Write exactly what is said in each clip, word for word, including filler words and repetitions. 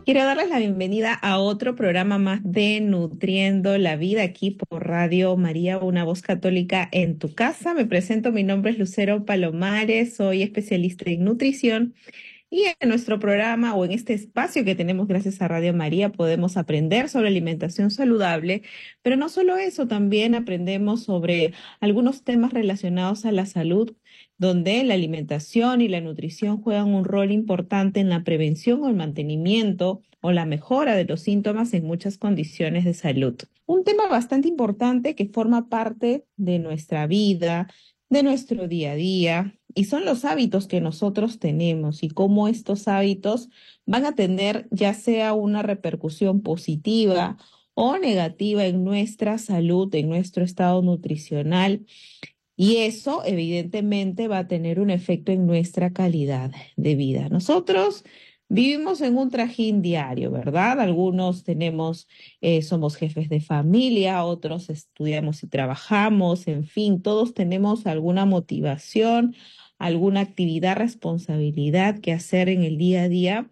Quiero darles la bienvenida a otro programa más de Nutriendo la Vida aquí por Radio María, una voz católica en tu casa. Me presento, mi nombre es Lucero Palomares, soy especialista en nutrición y en nuestro programa o en este espacio que tenemos gracias a Radio María podemos aprender sobre alimentación saludable, pero no solo eso, también aprendemos sobre algunos temas relacionados a la salud, donde la alimentación y la nutrición juegan un rol importante en la prevención o el mantenimiento o la mejora de los síntomas en muchas condiciones de salud. Un tema bastante importante que forma parte de nuestra vida, de nuestro día a día, y son los hábitos que nosotros tenemos y cómo estos hábitos van a tener ya sea una repercusión positiva o negativa en nuestra salud, en nuestro estado nutricional. Y eso evidentemente va a tener un efecto en nuestra calidad de vida. Nosotros vivimos en un trajín diario, ¿verdad? Algunos tenemos, eh, somos jefes de familia, otros estudiamos y trabajamos, en fin, todos tenemos alguna motivación, alguna actividad, responsabilidad que hacer en el día a día.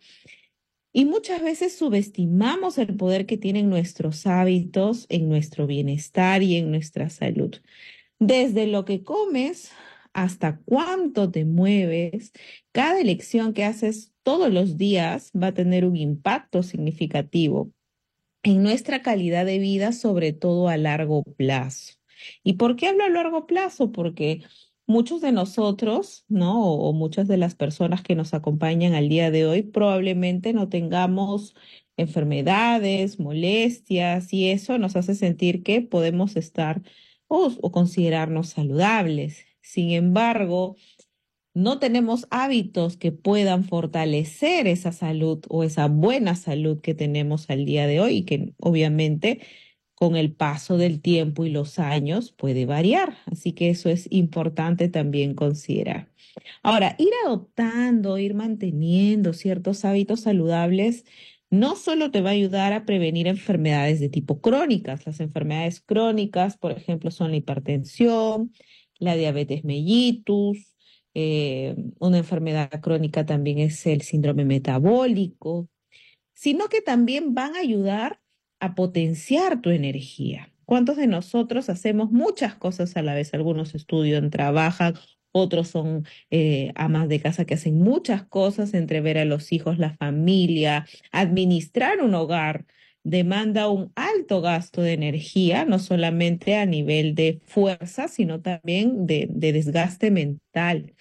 Y muchas veces subestimamos el poder que tienen nuestros hábitos en nuestro bienestar y en nuestra salud. Desde lo que comes hasta cuánto te mueves, cada elección que haces todos los días va a tener un impacto significativo en nuestra calidad de vida, sobre todo a largo plazo. ¿Y por qué hablo a largo plazo? Porque muchos de nosotros, ¿no? O, o muchas de las personas que nos acompañan al día de hoy probablemente no tengamos enfermedades, molestias, y eso nos hace sentir que podemos estar o, o considerarnos saludables. Sin embargo, no tenemos hábitos que puedan fortalecer esa salud o esa buena salud que tenemos al día de hoy y que obviamente con el paso del tiempo y los años puede variar. Así que eso es importante también considerar. Ahora, ir adoptando, ir manteniendo ciertos hábitos saludables no solo te va a ayudar a prevenir enfermedades de tipo crónicas. Las enfermedades crónicas, por ejemplo, son la hipertensión, la diabetes mellitus, eh, una enfermedad crónica también es el síndrome metabólico, sino que también van a ayudar a potenciar tu energía. ¿Cuántos de nosotros hacemos muchas cosas a la vez? Algunos estudian, trabajan, otros son eh, amas de casa que hacen muchas cosas entre ver a los hijos, la familia, administrar un hogar. Demanda un alto gasto de energía, no solamente a nivel de fuerza, sino también de, de desgaste mental.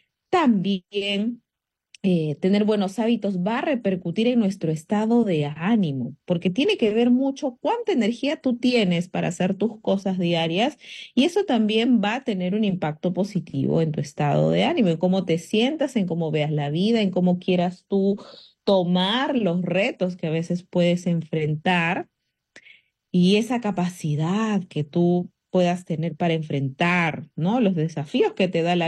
También eh, tener buenos hábitos va a repercutir en nuestro estado de ánimo, porque tiene que ver mucho cuánta energía tú tienes para hacer tus cosas diarias y eso también va a tener un impacto positivo en tu estado de ánimo, en cómo te sientas, en cómo veas la vida, en cómo quieras tú tomar los retos que a veces puedes enfrentar y esa capacidad que tú puedas tener para enfrentar, ¿no? Los desafíos que te da la